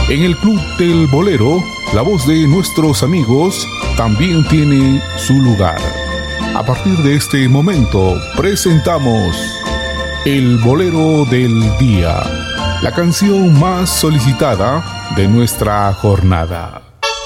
En el Club del Bolero, la voz de nuestros amigos también tiene su lugar. A partir de este momento, presentamos El Bolero del Día, la canción más solicitada de nuestra jornada.